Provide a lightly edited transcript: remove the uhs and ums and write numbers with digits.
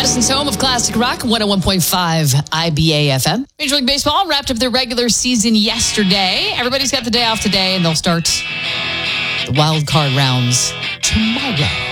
Madison's home of classic rock, 101.5 IBA FM. Major League Baseball wrapped up their regular season yesterday. Everybody's got the day off today, and they'll start the wild card rounds tomorrow.